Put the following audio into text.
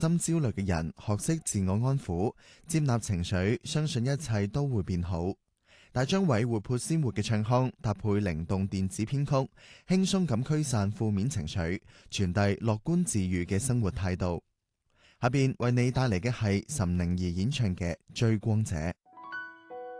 心焦慮嘅人學識自我安撫，接納情緒，相信一切都會變好。大張偉活潑鮮活嘅唱腔，搭配靈動電子編曲，輕鬆咁驅散負面情緒，傳遞樂觀治癒嘅生活態度。下邊為你帶嚟嘅係岑寧兒演唱嘅《追光者》。